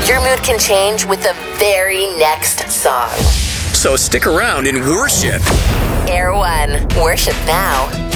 Your mood can change with the very next song. So stick around and worship. Air One. Worship now.